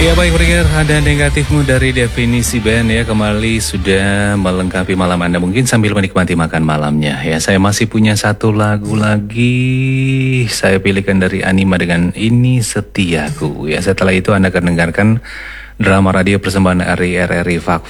Ya baik pendengar, ada negatifmu dari definisi band ya, kembali sudah melengkapi malam Anda mungkin sambil menikmati makan malamnya ya. Saya masih punya satu lagu lagi, saya pilihkan dari Anima dengan Ini Setiaku ya. Setelah itu Anda akan dengarkan drama radio persembahan RRI Fak